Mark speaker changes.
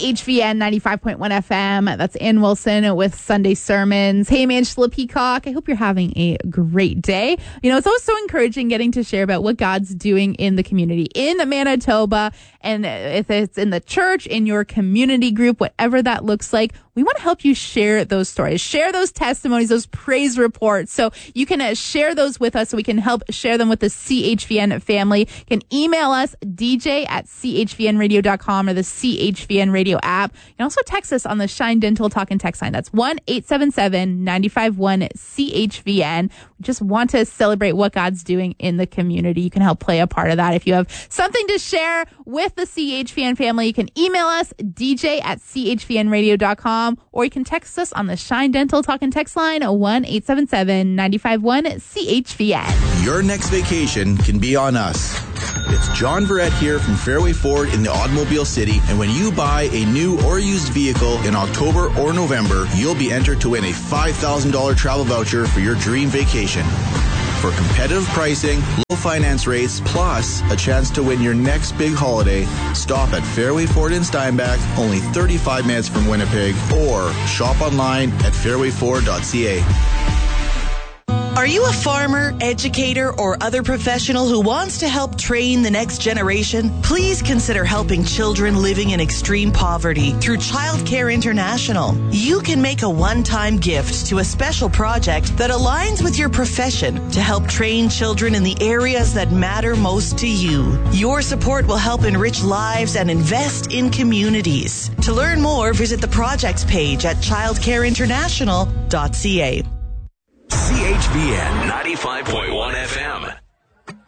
Speaker 1: CHVN 95.1 FM. That's Ann Wilson with Sunday Sermons. Hey, I'm Angela Peacock. I hope you're having a great day. You know, it's always so encouraging getting to share about what God's doing in the community in Manitoba. And if it's in the church, in your community group, whatever that looks like, we want to help you share those stories, share those testimonies, those praise reports. So you can share those with us so we can help share them with the CHVN family. You can email us, dj@chvnradio.com or the CHVN radio app. You can also text us on the Shine Dental Talk and Text line. That's 1-877-951-CHVN. We just want to celebrate what God's doing in the community. You can help play a part of that. If you have something to share with the CHVN family, you can email us, dj@chvnradio.com, or you can text us on the Shine Dental Talk and Text line, 1-877-951-CHVN.
Speaker 2: Your next vacation can be on us. It's John Verrett here from Fairway Ford in the Automobile City, and when you buy a new or used vehicle in October or November, you'll be entered to win a $5,000 travel voucher for your dream vacation. For competitive pricing, low finance rates, plus a chance to win your next big holiday, stop at Fairway Ford in Steinbach, only 35 minutes from Winnipeg, or shop online at fairwayford.ca.
Speaker 3: Are you a farmer, educator, or other professional who wants to help train the next generation? Please consider helping children living in extreme poverty through Child Care International. You can make a one-time gift to a special project that aligns with your profession to help train children in the areas that matter most to you. Your support will help enrich lives and invest in communities. To learn more, visit the projects page at childcareinternational.ca.
Speaker 4: CHVN 95.1 FM.